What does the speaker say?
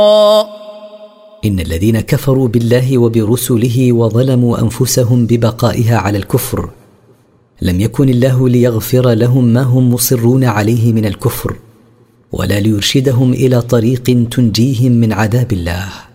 إن الذين كفروا بالله وبرسله وظلموا أنفسهم ببقائها على الكفر لم يكن الله ليغفر لهم ما هم مصرون عليه من الكفر، ولا ليرشدهم إلى طريق تنجيهم من عذاب الله.